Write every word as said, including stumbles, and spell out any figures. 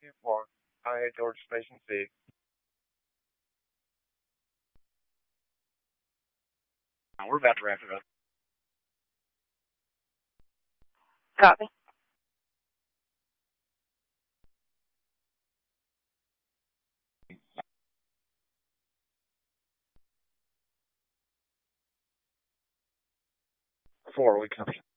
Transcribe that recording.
two four. Hi, George Station six. Now we're about to wrap it up. Copy. Four, we come.